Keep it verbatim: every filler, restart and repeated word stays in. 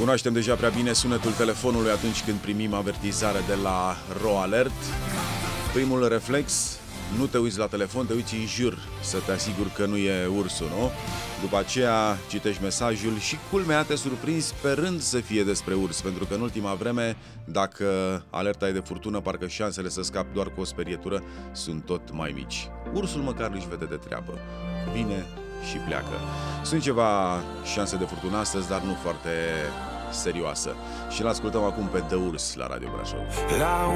Cunoaștem deja prea bine sunetul telefonului atunci când primim avertizare de la Ro Alert. Primul reflex, nu te uiți la telefon, te uiți în jur să te asiguri că nu e ursul, nu? După aceea citești mesajul și culmea te surprinzi sperând să fie despre urs, pentru că în ultima vreme, dacă alerta e de furtună, parcă șansele să scapi doar cu o sperietură sunt tot mai mici. Ursul măcar își vede de treabă. Vine și pleacă. Sunt ceva șanse de furtună astăzi, dar nu foarte serioasă. Și l-ascultăm acum pe The Urs la Radio Brașov.